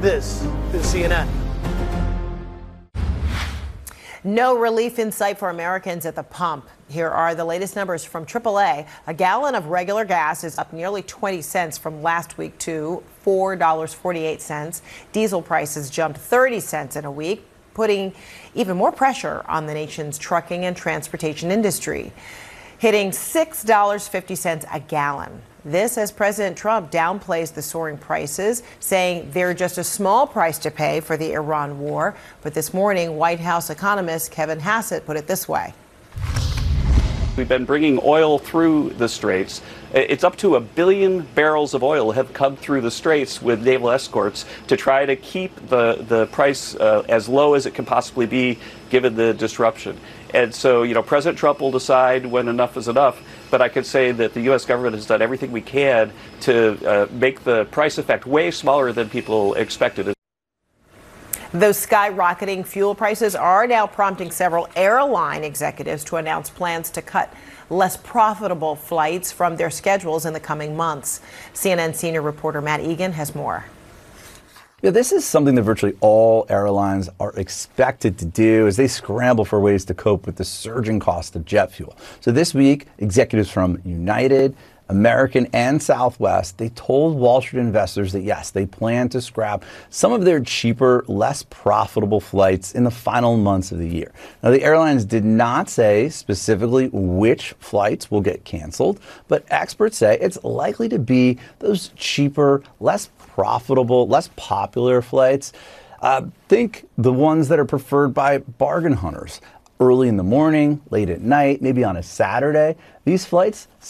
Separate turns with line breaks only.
This is CNN.
No relief in sight for Americans at the pump. Here are the latest numbers from AAA. A gallon of regular gas is up nearly 20 cents from last week to $4.48. Diesel prices jumped 30 cents in a week, putting even more pressure on the nation's trucking and transportation industry, hitting $6.50 a gallon. This as President Trump downplays the soaring prices, saying they're just a small price to pay for the Iran war. But this morning, White House economist Kevin Hassett put it this way.
We've been bringing oil through the straits. It's up to 1 billion barrels of oil have come through the straits with naval escorts to try to keep the price as low as it can possibly be given the disruption. And so, President Trump will decide when enough is enough. But I could say that the U.S. government has done everything we can to make the price effect way smaller than people expected.
Those skyrocketing fuel prices are now prompting several airline executives to announce plans to cut less profitable flights from their schedules in the coming months. CNN senior reporter Matt Egan has more.
Yeah, this is something that virtually all airlines are expected to do as they scramble for ways to cope with the surging cost of jet fuel. So this week, executives from United, American, and Southwest, they told Wall Street investors that yes, they plan to scrap some of their cheaper, less profitable flights in the final months of the year. Now, the airlines did not say specifically which flights will get canceled, but experts say it's likely to be those cheaper, less profitable, less popular flights. Think the ones that are preferred by bargain hunters. Early in the morning, late at night, maybe on a Saturday. These flights